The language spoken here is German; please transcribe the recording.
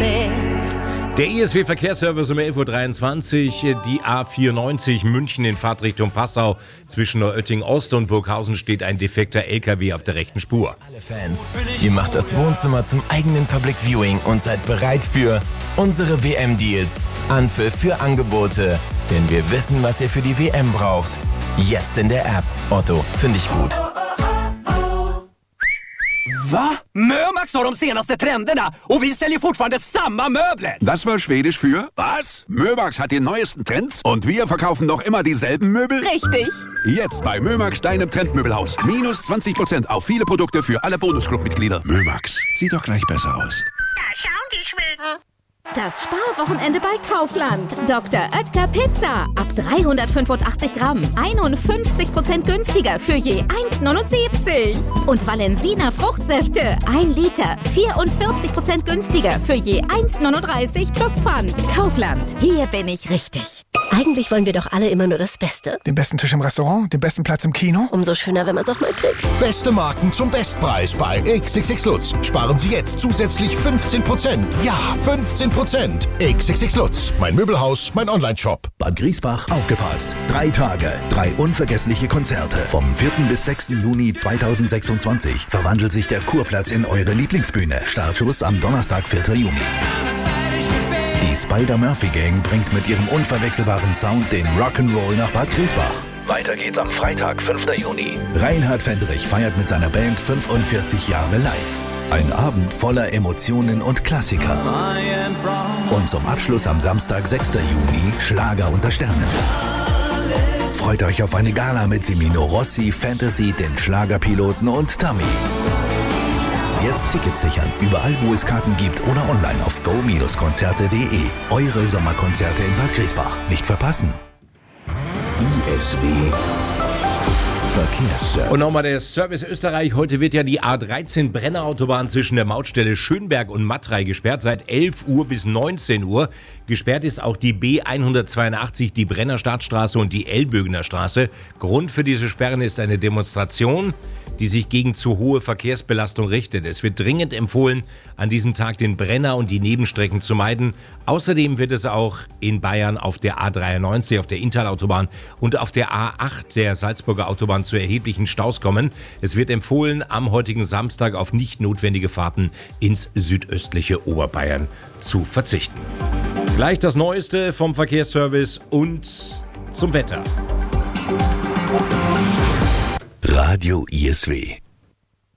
Der ISW-Verkehrsservice um 11.23 Uhr, die A94 München in Fahrtrichtung Passau. Zwischen Neuötting-Ost und Burghausen steht ein defekter LKW auf der rechten Spur. Alle Fans, ihr macht das Wohnzimmer zum eigenen Public Viewing und seid bereit für unsere WM-Deals. Anpfiff für Angebote, denn wir wissen, was ihr für die WM braucht. Jetzt in der App. Otto, finde ich gut. Va? Mömax har de senaste trenderna och vi säljer fortfarande samma möbler. Das war Schwedisch für was? Mömax hat die neuesten Trends und wir verkaufen noch immer dieselben Möbel? Richtig. Jetzt bei Mömax, deinem Trendmöbelhaus. Minus 20% auf viele Produkte für alle Bonusclub-Mitglieder. Mömax, sieht doch gleich besser aus. Da schauen die Schweden. Das Sparwochenende bei Kaufland. Dr. Oetker Pizza. Ab 385 Gramm. 51% günstiger für je 1,79. Und Valensina Fruchtsäfte. 1 Liter. 44% günstiger für je 1,39 plus Pfand. Kaufland. Hier bin ich richtig. Eigentlich wollen wir doch alle immer nur das Beste. Den besten Tisch im Restaurant, den besten Platz im Kino. Umso schöner, wenn man es auch mal kriegt. Beste Marken zum Bestpreis bei XXX Lutz. Sparen Sie jetzt zusätzlich 15%. Ja, 15%. XXX Lutz. Mein Möbelhaus, mein Onlineshop. Bad Griesbach, aufgepasst. 3 Tage, 3 unvergessliche Konzerte. Vom 4. bis 6. Juni 2026 verwandelt sich der Kurplatz in eure Lieblingsbühne. Startschuss am Donnerstag, 4. Juni. Die Spider-Murphy-Gang bringt mit ihrem unverwechselbaren Sound den Rock'n'Roll nach Bad Griesbach. Weiter geht's am Freitag, 5. Juni. Reinhard Fendrich feiert mit seiner Band 45 Jahre live. Ein Abend voller Emotionen und Klassiker. Und zum Abschluss am Samstag, 6. Juni, Schlager unter Sternen. Freut euch auf eine Gala mit Semino Rossi, Fantasy, den Schlagerpiloten und Tammy. Jetzt Tickets sichern, überall wo es Karten gibt oder online auf go-konzerte.de. Eure Sommerkonzerte in Bad Griesbach. Nicht verpassen. ISW Verkehrsservice. Und nochmal der Service Österreich. Heute wird ja die A13 Brennerautobahn zwischen der Mautstelle Schönberg und Matrei gesperrt. Seit 11 Uhr bis 19 Uhr. Gesperrt ist auch die B182, die Brenner Stadtstraße und die Elbögener Straße. Grund für diese Sperren ist eine Demonstration, die sich gegen zu hohe Verkehrsbelastung richtet. Es wird dringend empfohlen, an diesem Tag den Brenner und die Nebenstrecken zu meiden. Außerdem wird es auch in Bayern auf der A93, auf der Inntal-Autobahn und auf der A8 der Salzburger Autobahn zu erheblichen Staus kommen. Es wird empfohlen, am heutigen Samstag auf nicht notwendige Fahrten ins südöstliche Oberbayern zu verzichten. Gleich das Neueste vom Verkehrsservice und zum Wetter. Radio ISW.